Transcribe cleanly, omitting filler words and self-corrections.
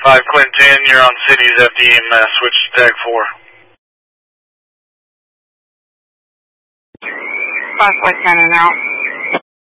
5 Quinton, you're on Cities FDM, switch to tag 4. 5 Quinton and out.